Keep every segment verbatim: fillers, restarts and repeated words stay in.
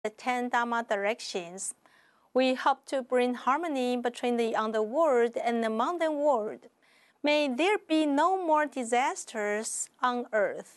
the ten Dharma directions. We hope to bring harmony between the underworld and the mountain world. May there be no more disasters on earth.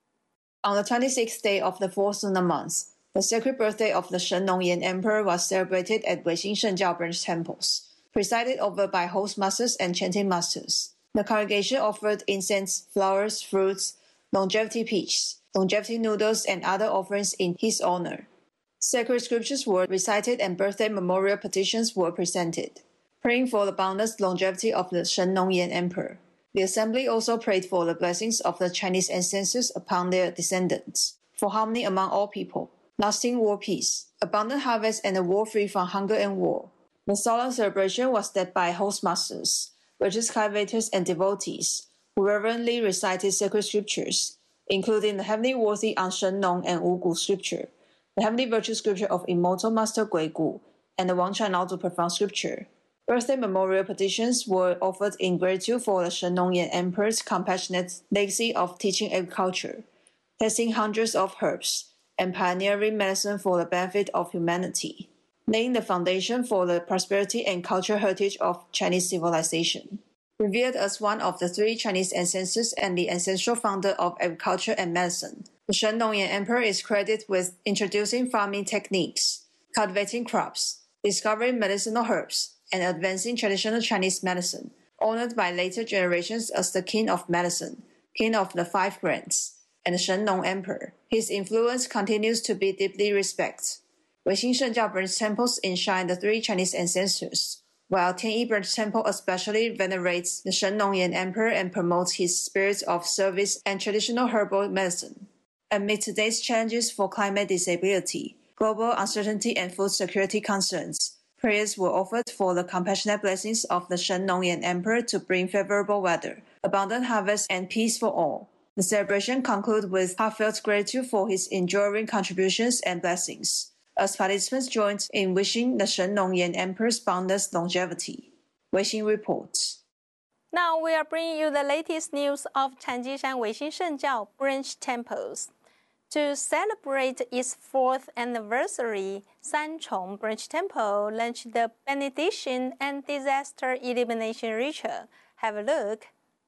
On the twenty-sixth day of the fourth lunar month, the sacred birthday of the Shen Nongyan Emperor was celebrated at Weixin Shengjiao branch temples, presided over by host masters and chanting masters. The congregation offered incense, flowers, fruits, longevity peaches, longevity noodles, and other offerings in his honor. Sacred scriptures were recited and birthday memorial petitions were presented, praying for the boundless longevity of the Shen Nongyan Emperor. The assembly also prayed for the blessings of the Chinese ancestors upon their descendants, for harmony among all people, lasting world peace, abundant harvest, and a world free from hunger and war. The solemn celebration was led by host masters, religious cultivators, and devotees, who reverently recited sacred scriptures, including the Heavenly Worthy on Shen Nong and Wu Gu scripture, the Heavenly Virtue scripture of Immortal Master Gui Gu, and the Wang Chan Lao profound scripture. Birthday memorial petitions were offered in gratitude for the Shen Nongyan Emperor's compassionate legacy of teaching agriculture, testing hundreds of herbs, and pioneering medicine for the benefit of humanity, laying the foundation for the prosperity and cultural heritage of Chinese civilization. Revered as one of the three Chinese ancestors and the ancestral founder of agriculture and medicine, the Shen Nongyan Emperor is credited with introducing farming techniques, cultivating crops, discovering medicinal herbs, and advancing traditional Chinese medicine, honored by later generations as the King of Medicine, King of the Five Grands, and the Shen Nong Emperor. His influence continues to be deeply respected. Weixin Shengjiao branch temples enshrine the three Chinese ancestors, while Tianyi branch temple especially venerates the Shen Nongyan Emperor and promotes his spirit of service and traditional herbal medicine. Amid today's challenges for climate disability, global uncertainty, and food security concerns, prayers were offered for the compassionate blessings of the Shen Nongyan Emperor to bring favorable weather, abundant harvest, and peace for all. The celebration concluded with heartfelt gratitude for his enduring contributions and blessings, as participants joined in wishing the Shen Nongyan Emperor's boundless longevity. Weixin reports. Now we are bringing you the latest news of Chanjishan Weixin Shengjiao branch temples. To celebrate its fourth anniversary, Sanchong Branch Temple launched the benediction and disaster elimination ritual. Have a look.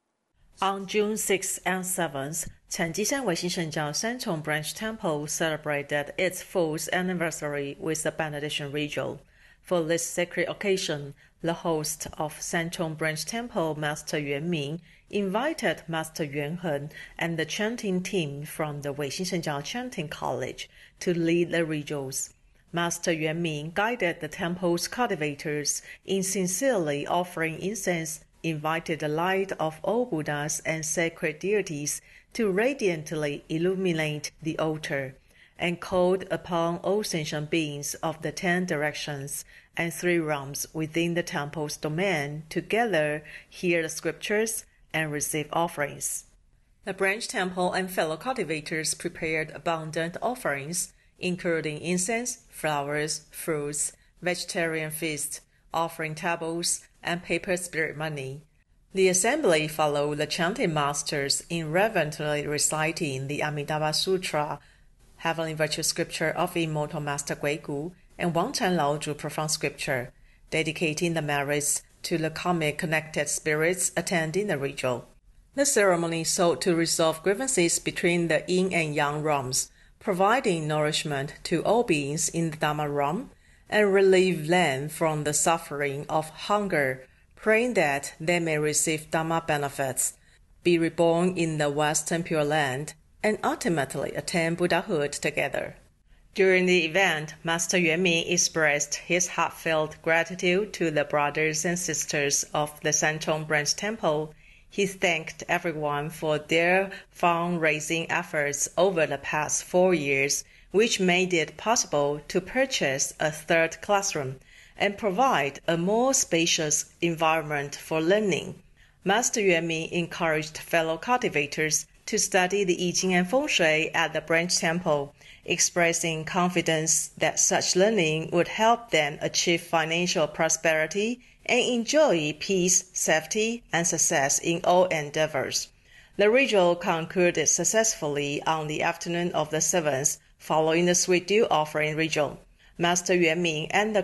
On June sixth and seventh, Chanjishan Weixin Shengjiao Sanchong Branch Temple celebrated its fourth anniversary with the benediction ritual. For this sacred occasion, the host of Sanchong Branch Temple, Master Yuan Ming, invited Master Yuan Heng and the chanting team from the Weixin Shengjiao Chanting College to lead the rituals. Master Yuan Ming guided the temple's cultivators in sincerely offering incense, invited the light of all Buddhas and sacred deities to radiantly illuminate the altar, and called upon all sentient beings of the ten directions and three realms within the temple's domain to gather, hear the scriptures, and receive offerings. The branch temple and fellow cultivators prepared abundant offerings, including incense, flowers, fruits, vegetarian feasts, offering tables, and paper spirit money. The assembly followed the chanting masters in reverently reciting the Amitabha Sutra, Heavenly Virtue Scripture of Immortal Master Gui Gu, and Wang Chan Lao Zhu Profound Scripture, dedicating the merits to the karmic connected spirits attending the ritual. The ceremony sought to resolve grievances between the yin and yang realms, providing nourishment to all beings in the Dharma realm, and relieve them from the suffering of hunger, praying that they may receive Dharma benefits, be reborn in the Western Pure Land, and ultimately attain Buddhahood together. During the event, Master Yuan Ming expressed his heartfelt gratitude to the brothers and sisters of the Sanchong Branch Temple. He thanked everyone for their fundraising efforts over the past four years, which made it possible to purchase a third classroom and provide a more spacious environment for learning. Master Yuan Ming encouraged fellow cultivators to study the I Ching and Feng Shui at the branch temple, expressing confidence that such learning would help them achieve financial prosperity and enjoy peace, safety, and success in all endeavors. The ritual concluded successfully on the afternoon of the seventh, following the sweet dew offering ritual. Master Yuan Ming and the